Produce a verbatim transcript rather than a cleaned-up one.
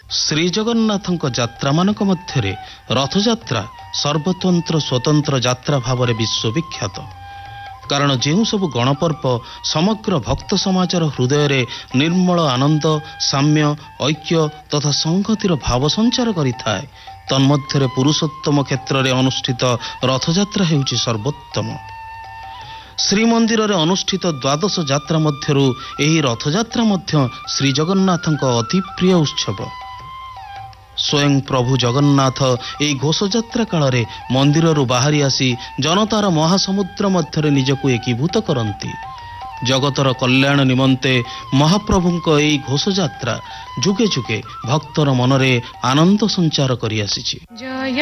ଶ୍ରୀଜଗନ୍ନାଥଙ୍କ ଯାତ୍ରାମାନଙ୍କ ମଧ୍ୟରେ ରଥଯାତ୍ରା ସର୍ବତନ୍ତ୍ର ସ୍ୱତନ୍ତ୍ର ଯାତ୍ରା ଭାବରେ ବିଶ୍ୱବିଖ୍ୟାତ। କାରଣ ଯେଉଁ ସବୁ ଗଣପର୍ବ ସମଗ୍ର ଭକ୍ତ ସମାଜର ହୃଦୟରେ ନିର୍ମଳ ଆନନ୍ଦ, ସାମ୍ୟ, ଐକ୍ୟ ତଥା ସଂହତିର ଭାବ ସଞ୍ଚାର କରିଥାଏ, ତନ୍ମଧ୍ୟରେ ପୁରୁଷୋତ୍ତମ କ୍ଷେତ୍ରରେ ଅନୁଷ୍ଠିତ ରଥଯାତ୍ରା ହେଉଛି ସର୍ବୋତ୍ତମ। ଶ୍ରୀମନ୍ଦିରରେ ଅନୁଷ୍ଠିତ ଦ୍ୱାଦଶ ଯାତ୍ରା ମଧ୍ୟରୁ ଏହି ରଥଯାତ୍ରା ମଧ୍ୟ ଶ୍ରୀଜଗନ୍ନାଥଙ୍କ ଅତି ପ୍ରିୟ ଉତ୍ସବ। ସ୍ୱୟଂ ପ୍ରଭୁ ଜଗନ୍ନାଥ ଏହି ଘୋଷଯାତ୍ରା କାଳରେ ମନ୍ଦିରରୁ ବାହାରି ଆସି ଜନତାର ମହାସମୁଦ୍ର ମଧ୍ୟରେ ନିଜକୁ ଏକୀଭୂତ କରନ୍ତି। ଜଗତର କଲ୍ୟାଣ ନିମନ୍ତେ ମହାପ୍ରଭୁଙ୍କ ଏହି ଘୋଷଯାତ୍ରା ଯୁଗେ ଯୁଗେ ଭକ୍ତର ମନରେ ଆନନ୍ଦ ସଞ୍ଚାର କରିଆସିଛି।